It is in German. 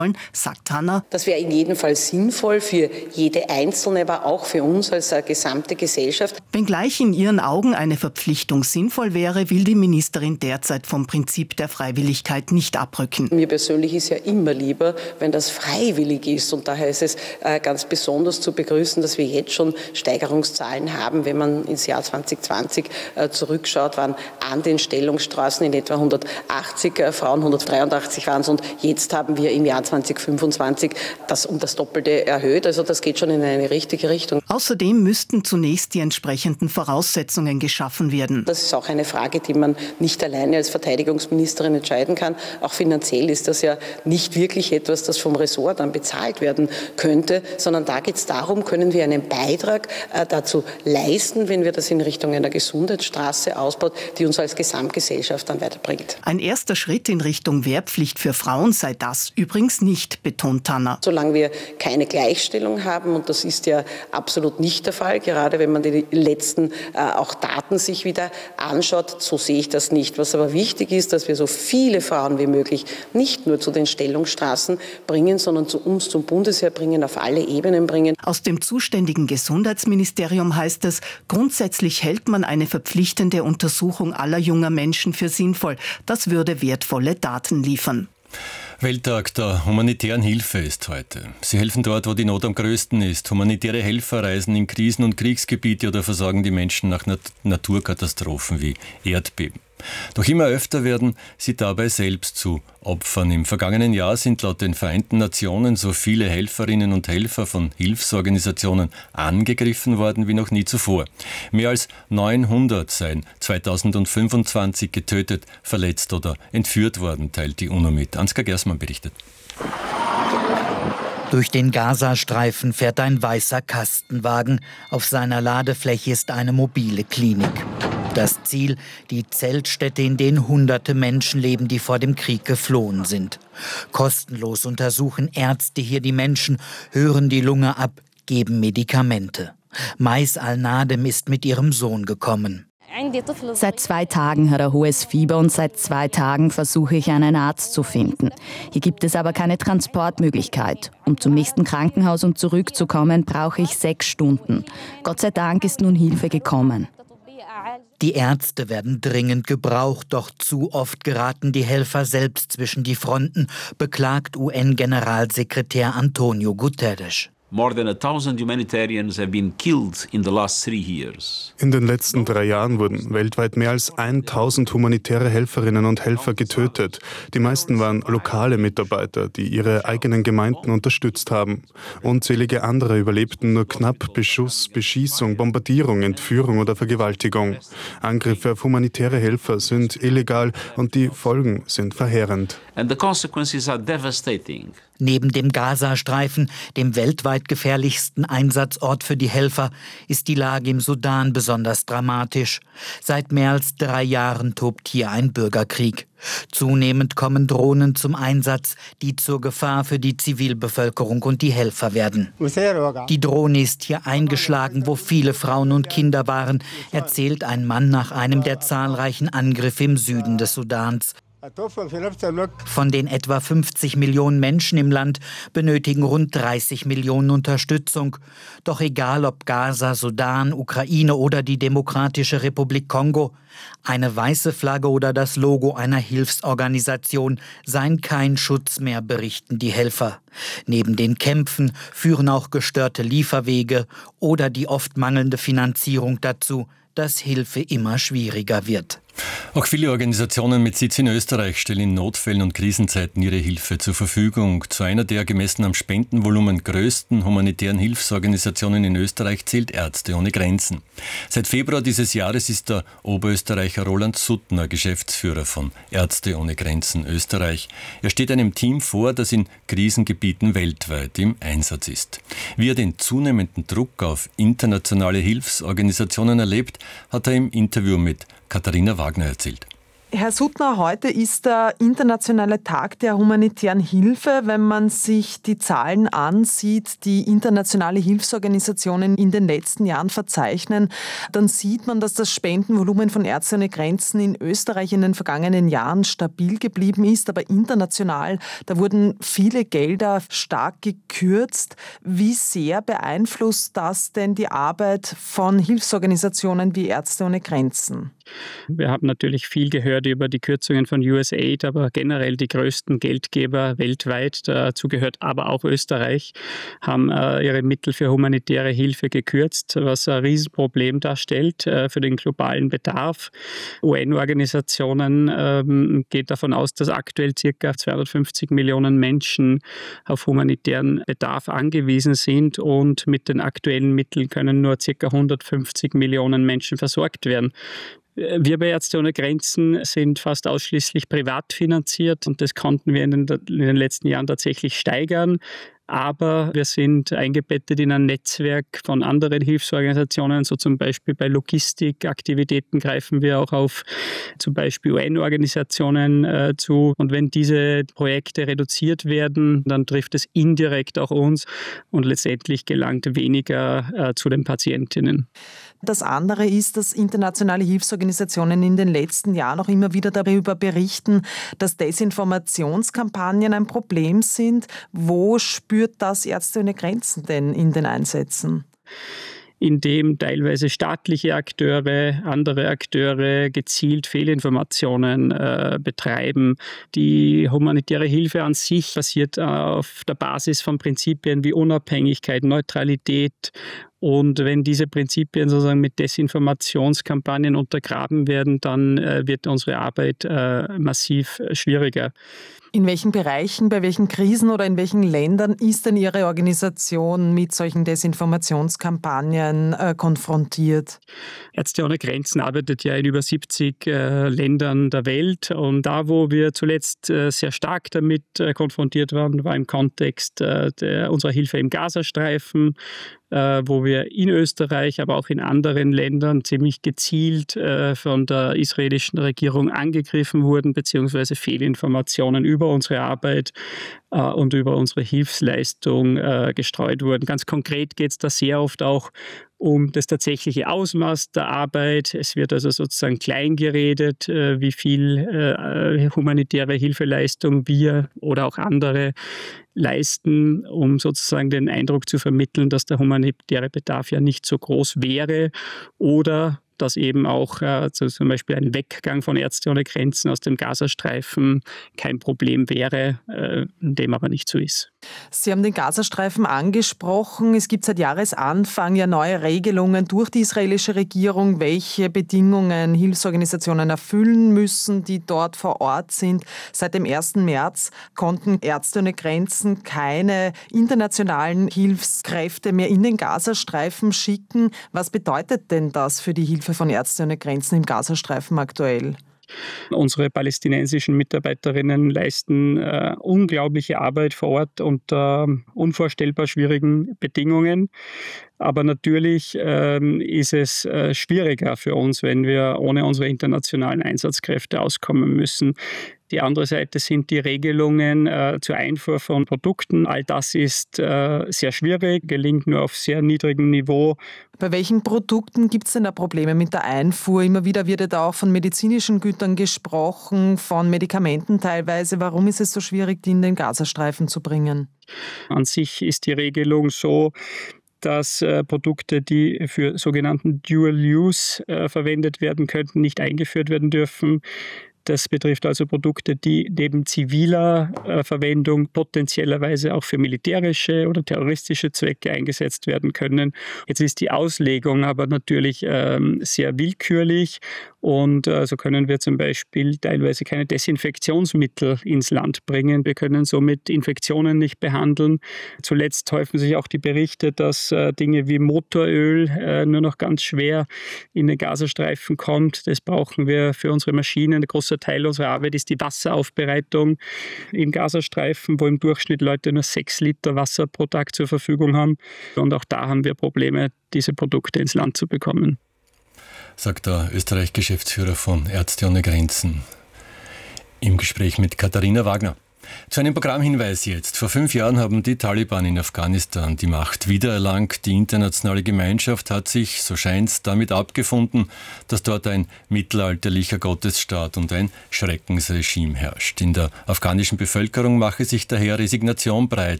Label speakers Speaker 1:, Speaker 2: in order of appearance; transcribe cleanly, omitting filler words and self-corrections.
Speaker 1: sagt Tanner.
Speaker 2: Das wäre in jedem Fall sinnvoll für jede Einzelne, aber auch für uns als gesamte Gesellschaft.
Speaker 1: Wenngleich in ihren Augen eine Verpflichtung sinnvoll wäre, will die Ministerin derzeit vom Prinzip der Freiwilligkeit nicht abrücken.
Speaker 2: Mir persönlich ist ja immer lieber, wenn das freiwillig ist. Und daher ist es ganz besonders zu begrüßen, dass wir jetzt schon Steigerungszahlen haben. Wenn man ins Jahr 2020 zurückschaut, waren an den Stellungsstraßen in etwa 180 Frauen, 183 waren es. Und jetzt haben wir im Jahr 2025 das um das Doppelte erhöht. Also das geht schon in eine richtige Richtung.
Speaker 1: Außerdem müssten zunächst die entsprechenden Voraussetzungen geschaffen werden.
Speaker 2: Das ist auch eine Frage, die man nicht alleine als Verteidigungsministerin entscheiden kann. Auch finanziell ist das ja nicht wirklich etwas, das vom Ressort dann bezahlt werden könnte, sondern da geht es darum, können wir einen Beitrag dazu leisten, wenn wir das in Richtung einer Gesundheitsstraße ausbaut, die uns als Gesamtgesellschaft dann weiterbringt.
Speaker 1: Ein erster Schritt in Richtung Wehrpflicht für Frauen sei das übrigens nicht, betont Tanner.
Speaker 2: Solange wir keine Gleichstellung haben, und das ist ja absolut nicht der Fall, gerade wenn man die letzten auch Daten sich wieder anschaut, so sehe ich das nicht. Was aber wichtig ist, dass wir so viele Frauen wie möglich nicht nur zu den Stellungsstraßen bringen, sondern zu uns zum Bundesheer bringen, auf alle Ebenen bringen.
Speaker 1: Aus dem zuständigen Gesundheitsministerium heißt es, grundsätzlich hält man eine verpflichtende Untersuchung aller junger Menschen für sinnvoll. Das würde wertvolle Daten liefern.
Speaker 3: Welttag der humanitären Hilfe ist heute. Sie helfen dort, wo die Not am größten ist. Humanitäre Helfer reisen in Krisen- und Kriegsgebiete oder versorgen die Menschen nach Naturkatastrophen wie Erdbeben. Doch immer öfter werden sie dabei selbst zu Opfern. Im vergangenen Jahr sind laut den Vereinten Nationen so viele Helferinnen und Helfer von Hilfsorganisationen angegriffen worden wie noch nie zuvor. Mehr als 900 seien 2025 getötet, verletzt oder entführt worden, teilt die UNO mit. Ansgar Gersmann berichtet.
Speaker 4: Durch den Gazastreifen fährt ein weißer Kastenwagen. Auf seiner Ladefläche ist eine mobile Klinik. Das Ziel, die Zeltstätte, in denen hunderte Menschen leben, die vor dem Krieg geflohen sind. Kostenlos untersuchen Ärzte hier die Menschen, hören die Lunge ab, geben Medikamente. Mais Al-Nadem ist mit ihrem Sohn gekommen.
Speaker 5: Seit 2 Tagen hat er hohes Fieber und seit 2 Tagen versuche ich, einen Arzt zu finden. Hier gibt es aber keine Transportmöglichkeit. Um zum nächsten Krankenhaus und zurückzukommen, brauche ich 6 Stunden. Gott sei Dank ist nun Hilfe gekommen.
Speaker 4: Die Ärzte werden dringend gebraucht, doch zu oft geraten die Helfer selbst zwischen die Fronten, beklagt UN-Generalsekretär Antonio Guterres.
Speaker 6: More than 1,000 humanitarians have been killed in the last 3 years.
Speaker 7: In den letzten 3 Jahren wurden weltweit mehr als 1.000 humanitäre Helferinnen und Helfer getötet. Die meisten waren lokale Mitarbeiter, die ihre eigenen Gemeinden unterstützt haben. Unzählige andere überlebten nur knapp Beschuss, Beschießung, Bombardierung, Entführung oder Vergewaltigung. Angriffe auf humanitäre Helfer sind illegal und die Folgen sind verheerend.
Speaker 6: And the consequences are devastating.
Speaker 4: Neben dem Gazastreifen, dem weltweit gefährlichsten Einsatzort für die Helfer, ist die Lage im Sudan besonders dramatisch. Seit mehr als 3 Jahren tobt hier ein Bürgerkrieg. Zunehmend kommen Drohnen zum Einsatz, die zur Gefahr für die Zivilbevölkerung und die Helfer werden. Die Drohne ist hier eingeschlagen, wo viele Frauen und Kinder waren, erzählt ein Mann nach einem der zahlreichen Angriffe im Süden des Sudans. Von den etwa 50 Millionen Menschen im Land benötigen rund 30 Millionen Unterstützung. Doch egal ob Gaza, Sudan, Ukraine oder die Demokratische Republik Kongo, eine weiße Flagge oder das Logo einer Hilfsorganisation seien kein Schutz mehr, berichten die Helfer. Neben den Kämpfen führen auch gestörte Lieferwege oder die oft mangelnde Finanzierung dazu, dass Hilfe immer schwieriger wird.
Speaker 3: Auch viele Organisationen mit Sitz in Österreich stellen in Notfällen und Krisenzeiten ihre Hilfe zur Verfügung. Zu einer der gemessen am Spendenvolumen größten humanitären Hilfsorganisationen in Österreich zählt Ärzte ohne Grenzen. Seit Februar dieses Jahres ist der Oberösterreicher Roland Suttner Geschäftsführer von Ärzte ohne Grenzen Österreich. Er steht einem Team vor, das in Krisengebieten weltweit im Einsatz ist. Wie er den zunehmenden Druck auf internationale Hilfsorganisationen erlebt, hat er im Interview mit Katharina Wagner erzählt.
Speaker 8: Herr Suttner, heute ist der internationale Tag der humanitären Hilfe. Wenn man sich die Zahlen ansieht, die internationale Hilfsorganisationen in den letzten Jahren verzeichnen, dann sieht man, dass das Spendenvolumen von Ärzte ohne Grenzen in Österreich in den vergangenen Jahren stabil geblieben ist. Aber international, da wurden viele Gelder stark gekürzt. Wie sehr beeinflusst das denn die Arbeit von Hilfsorganisationen wie Ärzte ohne Grenzen?
Speaker 9: Wir haben natürlich viel gehört über die Kürzungen von USAID, aber generell die größten Geldgeber weltweit, dazu gehört aber auch Österreich, haben ihre Mittel für humanitäre Hilfe gekürzt, was ein Riesenproblem darstellt für den globalen Bedarf. UN-Organisationen gehen davon aus, dass aktuell ca. 250 Millionen Menschen auf humanitären Bedarf angewiesen sind und mit den aktuellen Mitteln können nur ca. 150 Millionen Menschen versorgt werden. Wir bei Ärzte ohne Grenzen sind fast ausschließlich privat finanziert und das konnten wir in den letzten Jahren tatsächlich steigern. Aber wir sind eingebettet in ein Netzwerk von anderen Hilfsorganisationen, so zum Beispiel bei Logistikaktivitäten greifen wir auch auf zum Beispiel UN-Organisationen zu. Und wenn diese Projekte reduziert werden, dann trifft es indirekt auch uns und letztendlich gelangt weniger zu den Patientinnen.
Speaker 8: Das andere ist, dass internationale Hilfsorganisationen in den letzten Jahren auch immer wieder darüber berichten, dass Desinformationskampagnen ein Problem sind. Wo spürt das Ärzte ohne Grenzen denn in den Einsätzen?
Speaker 9: Indem teilweise staatliche Akteure, andere Akteure gezielt Fehlinformationen betreiben. Die humanitäre Hilfe an sich basiert auf der Basis von Prinzipien wie Unabhängigkeit, Neutralität. Und wenn diese Prinzipien sozusagen mit Desinformationskampagnen untergraben werden, dann wird unsere Arbeit massiv schwieriger.
Speaker 8: In welchen Bereichen, bei welchen Krisen oder in welchen Ländern ist denn Ihre Organisation mit solchen Desinformationskampagnen konfrontiert?
Speaker 9: Ärzte ohne Grenzen arbeitet ja in über 70 Ländern der Welt. Und da, wo wir zuletzt sehr stark damit konfrontiert waren, war im Kontext unserer Hilfe im Gazastreifen, wo wir in Österreich, aber auch in anderen Ländern ziemlich gezielt von der israelischen Regierung angegriffen wurden, beziehungsweise Fehlinformationen über unsere Arbeit und über unsere Hilfsleistung gestreut wurden. Ganz konkret geht es da sehr oft auch um das tatsächliche Ausmaß der Arbeit. Es wird also sozusagen klein geredet, wie viel humanitäre Hilfeleistung wir oder auch andere leisten, um sozusagen den Eindruck zu vermitteln, dass der humanitäre Bedarf ja nicht so groß wäre oder dass eben auch zum Beispiel ein Weggang von Ärzte ohne Grenzen aus dem Gazastreifen kein Problem wäre, dem aber nicht so ist.
Speaker 8: Sie haben den Gazastreifen angesprochen. Es gibt seit Jahresanfang ja neue Regelungen durch die israelische Regierung, welche Bedingungen Hilfsorganisationen erfüllen müssen, die dort vor Ort sind. Seit dem 1. März konnten Ärzte ohne Grenzen keine internationalen Hilfskräfte mehr in den Gazastreifen schicken. Was bedeutet denn das für die Hilfe von Ärzte ohne Grenzen im Gazastreifen aktuell?
Speaker 9: Unsere palästinensischen Mitarbeiterinnen leisten unglaubliche Arbeit vor Ort unter unvorstellbar schwierigen Bedingungen. Aber natürlich ist es schwieriger für uns, wenn wir ohne unsere internationalen Einsatzkräfte auskommen müssen. Die andere Seite sind die Regelungen zur Einfuhr von Produkten. All das ist sehr schwierig, gelingt nur auf sehr niedrigem Niveau.
Speaker 8: Bei welchen Produkten gibt es denn da Probleme mit der Einfuhr? Immer wieder wird ja da auch von medizinischen Gütern gesprochen, von Medikamenten teilweise. Warum ist es so schwierig, die in den Gazastreifen zu bringen?
Speaker 9: An sich ist die Regelung so, dass Produkte, die für sogenannten Dual Use verwendet werden könnten, nicht eingeführt werden dürfen. Das betrifft also Produkte, die neben ziviler Verwendung potenziellerweise auch für militärische oder terroristische Zwecke eingesetzt werden können. Jetzt ist die Auslegung aber natürlich sehr willkürlich und so können wir zum Beispiel teilweise keine Desinfektionsmittel ins Land bringen. Wir können somit Infektionen nicht behandeln. Zuletzt häufen sich auch die Berichte, dass Dinge wie Motoröl nur noch ganz schwer in den Gazastreifen kommt. Das brauchen wir für unsere Maschinen. Ein großer Teil unserer Arbeit ist die Wasseraufbereitung im Gazastreifen, wo im Durchschnitt Leute nur 6 Liter Wasser pro Tag zur Verfügung haben. Und auch da haben wir Probleme, diese Produkte ins Land zu bekommen.
Speaker 3: Sagt der Österreich-Geschäftsführer von Ärzte ohne Grenzen, Im Gespräch mit Katharina Wagner. Zu einem Programmhinweis jetzt. Vor 5 Jahren haben die Taliban in Afghanistan die Macht wiedererlangt. Die internationale Gemeinschaft hat sich, so scheint's, damit abgefunden, dass dort ein mittelalterlicher Gottesstaat und ein Schreckensregime herrscht. In der afghanischen Bevölkerung mache sich daher Resignation breit.